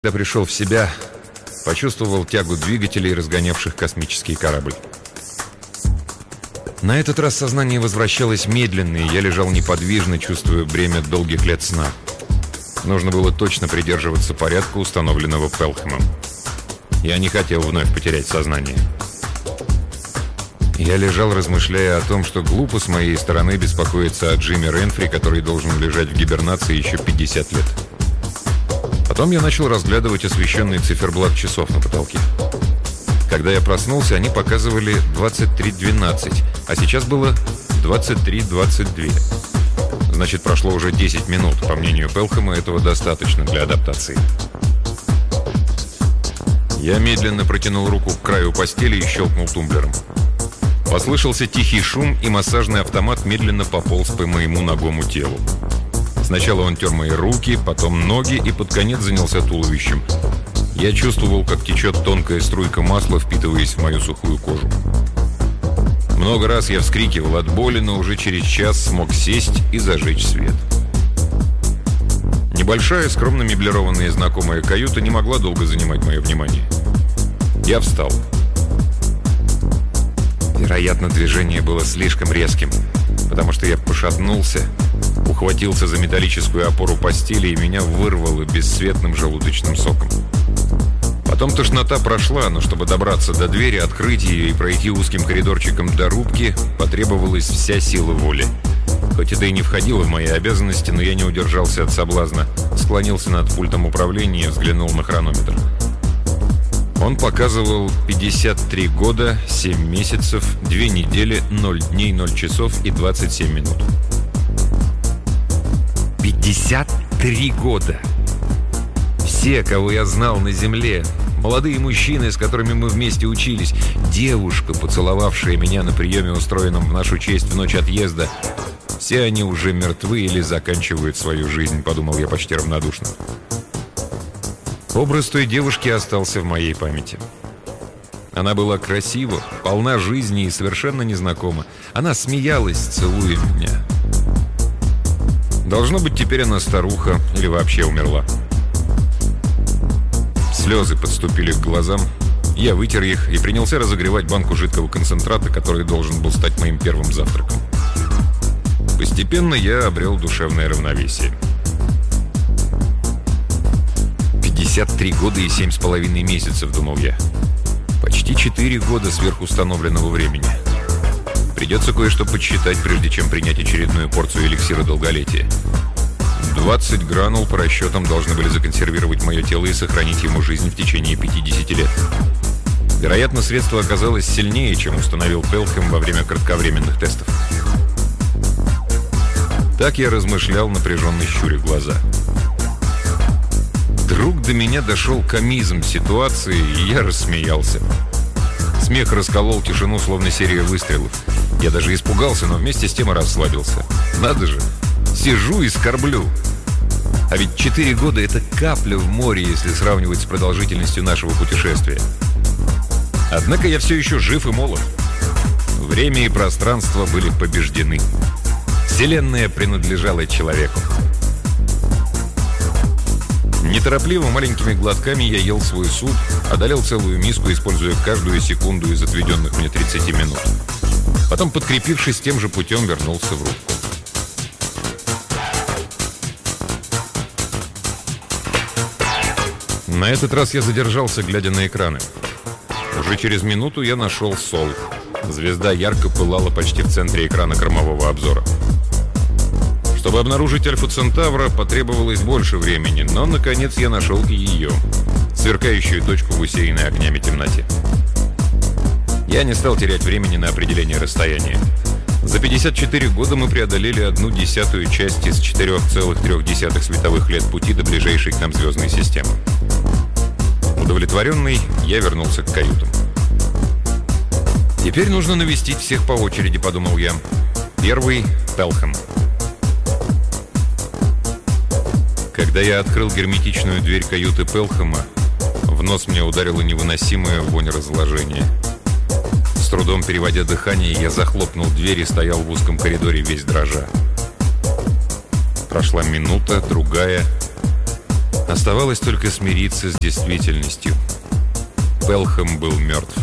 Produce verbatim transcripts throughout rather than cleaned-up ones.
Когда пришел в себя, почувствовал тягу двигателей, разгонявших космический корабль. На этот раз сознание возвращалось медленно, и я лежал неподвижно, чувствуя бремя долгих лет сна. Нужно было точно придерживаться порядка, установленного Пелхэмом. Я не хотел вновь потерять сознание. Я лежал, размышляя о том, что глупо с моей стороны беспокоиться о Джимми Ренфри, который должен лежать в гибернации еще пятьдесят лет. Потом я начал разглядывать освещенный циферблат часов на потолке. Когда я проснулся, они показывали двадцать три двенадцать, а сейчас было двадцать три двадцать два. Значит, прошло уже десять минут. По мнению Пелхэма, этого достаточно для адаптации. Я медленно протянул руку к краю постели и щелкнул тумблером. Послышался тихий шум, и массажный автомат медленно пополз по моему нагому телу. Сначала он тер мои руки, потом ноги и под конец занялся туловищем. Я чувствовал, как течет тонкая струйка масла, впитываясь в мою сухую кожу. Много раз я вскрикивал от боли, но уже через час смог сесть и зажечь свет. Небольшая, скромно меблированная и знакомая каюта не могла долго занимать мое внимание. Я встал. Вероятно, движение было слишком резким, потому что я пошатнулся, ухватился за металлическую опору постели, и меня вырвало бесцветным желудочным соком. Потом тошнота прошла, но чтобы добраться до двери, открыть ее и пройти узким коридорчиком до рубки, потребовалась вся сила воли. Хоть это и не входило в мои обязанности, но я не удержался от соблазна, склонился над пультом управления и взглянул на хронометр. Он показывал пятьдесят три года, семь месяцев, две недели, ноль дней, ноль часов и двадцать семь минут. пятьдесят три года! Все, кого я знал на земле, молодые мужчины, с которыми мы вместе учились, девушка, поцеловавшая меня на приеме, устроенном в нашу честь в ночь отъезда, все они уже мертвы или заканчивают свою жизнь, подумал я почти равнодушно. Образ той девушки остался в моей памяти. Она была красива, полна жизни и совершенно незнакома. Она смеялась, целуя меня. Должно быть, теперь она старуха или вообще умерла. Слезы подступили к глазам. Я вытер их и принялся разогревать банку жидкого концентрата, который должен был стать моим первым завтраком. Постепенно я обрел душевное равновесие. пятьдесят три года и семь с половиной месяцев, думал я. Почти четыре года сверхустановленного времени. Придется кое-что подсчитать, прежде чем принять очередную порцию эликсира долголетия. двадцать гранул по расчетам должны были законсервировать мое тело и сохранить ему жизнь в течение пятидесяти лет. Вероятно, средство оказалось сильнее, чем установил Пелхэм во время кратковременных тестов. Так я размышлял, напряженно щуря глаза. Вдруг до меня дошел комизм ситуации, и я рассмеялся. Смех расколол тишину, словно серия выстрелов. Я даже испугался, но вместе с тем и расслабился. Надо же, сижу и скорблю. А ведь четыре года — это капля в море, если сравнивать с продолжительностью нашего путешествия. Однако я все еще жив и молод. Время и пространство были побеждены. Вселенная принадлежала человеку. Неторопливо, маленькими глотками я ел свой суп, одолел целую миску, используя каждую секунду из отведенных мне тридцати минут. Потом, подкрепившись тем же путем, вернулся в рубку. На этот раз я задержался, глядя на экраны. Уже через минуту я нашел Сол. Звезда ярко пылала почти в центре экрана кормового обзора. Чтобы обнаружить Альфу Центавра, потребовалось больше времени, но, наконец, я нашел и ее, сверкающую точку в усеянной огнями темноте. Я не стал терять времени на определение расстояния. За пятьдесят четыре года мы преодолели одну десятую часть из четырех целых трёх десятых световых лет пути до ближайшей к нам звездной системы. Удовлетворенный, я вернулся к каютам. «Теперь нужно навестить всех по очереди», — подумал я. Первый — Пелхэм. Когда я открыл герметичную дверь каюты Пелхэма, в нос мне ударила невыносимая вонь разложения. С трудом переводя дыхание, я захлопнул дверь и стоял в узком коридоре весь дрожа. Прошла минута, другая. Оставалось только смириться с действительностью. Пелхэм был мертв.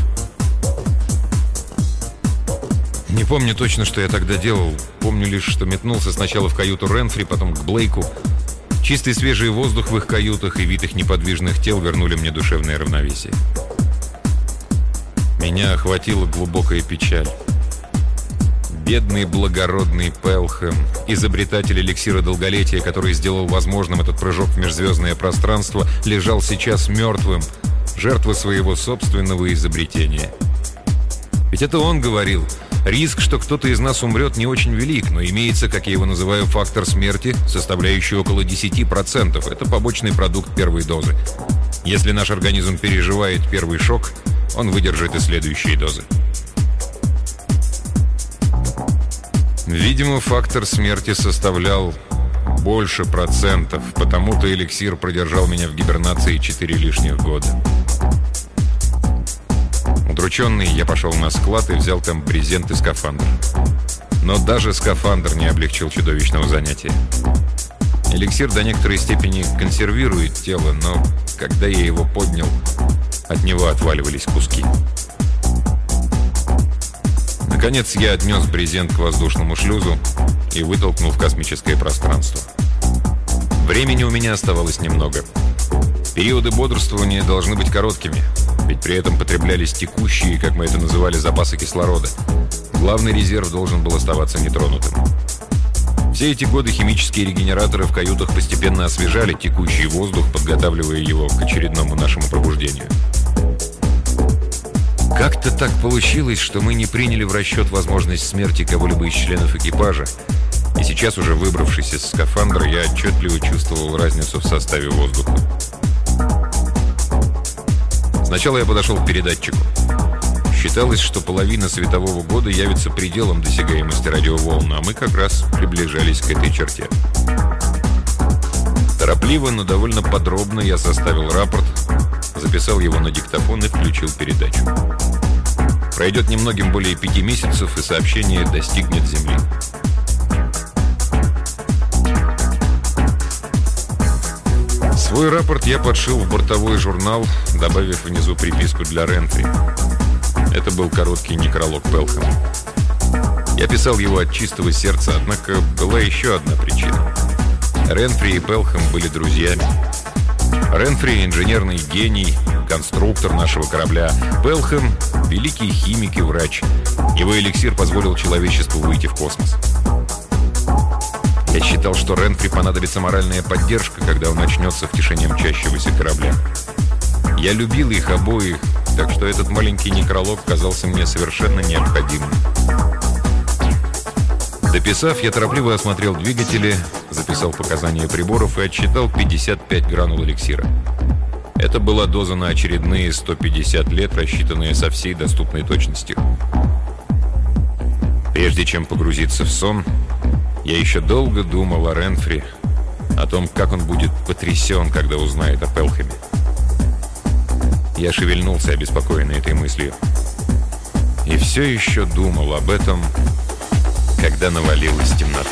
Не помню точно, что я тогда делал. Помню лишь, что метнулся сначала в каюту Ренфри, потом к Блейку. Чистый свежий воздух в их каютах и вид их неподвижных тел вернули мне душевное равновесие. Меня охватила глубокая печаль. Бедный благородный Пелхэм, изобретатель эликсира долголетия, который сделал возможным этот прыжок в межзвездное пространство, лежал сейчас мертвым, жертва своего собственного изобретения. Ведь это он говорил: риск, что кто-то из нас умрет, не очень велик, но имеется, как я его называю, фактор смерти, составляющий около десяти процентов. Это побочный продукт первой дозы. Если наш организм переживает первый шок, он выдержит и следующие дозы. Видимо, фактор смерти составлял больше процентов, потому-то эликсир продержал меня в гибернации четыре лишних года. Удрученный, я пошел на склад и взял там брезент и скафандр. Но даже скафандр не облегчил чудовищного занятия. Эликсир до некоторой степени консервирует тело, но когда я его поднял, от него отваливались куски. Наконец я отнес брезент к воздушному шлюзу и вытолкнул в космическое пространство. Времени у меня оставалось немного. Периоды бодрствования должны быть короткими, ведь при этом потреблялись текущие, как мы это называли, запасы кислорода. Главный резерв должен был оставаться нетронутым. Все эти годы химические регенераторы в каютах постепенно освежали текущий воздух, подготавливая его к очередному нашему пробуждению. Как-то так получилось, что мы не приняли в расчет возможность смерти кого-либо из членов экипажа, и сейчас, уже выбравшись из скафандра, я отчетливо чувствовал разницу в составе воздуха. Сначала я подошел к передатчику. Считалось, что половина светового года явится пределом досягаемости радиоволн, а мы как раз приближались к этой черте. Торопливо, но довольно подробно я составил рапорт, записал его на диктофон и включил передачу. Пройдет немногим более пяти месяцев, и сообщение достигнет Земли. Свой рапорт я подшил в бортовой журнал, добавив внизу приписку для Ренфри. Это был короткий некролог Пелхэма. Я писал его от чистого сердца, однако была еще одна причина. Ренфри и Пелхэм были друзьями. Ренфри – инженерный гений, конструктор нашего корабля. Пелхэм – великий химик и врач. Его эликсир позволил человечеству выйти в космос. Я считал, что Ренфри понадобится моральная поддержка, когда он начнется в тишине мчащегося корабля. Я любил их обоих, так что этот маленький некролог казался мне совершенно необходимым. Дописав, я торопливо осмотрел двигатели, записал показания приборов и отсчитал пятьдесят пять гранул эликсира. Это была доза на очередные сто пятьдесят лет, рассчитанная со всей доступной точностью. Прежде чем погрузиться в сон, я еще долго думал о Ренфри, о том, как он будет потрясен, когда узнает о Пелхэме. Я шевельнулся, обеспокоенный этой мыслью. И все еще думал об этом, когда навалилась темнота.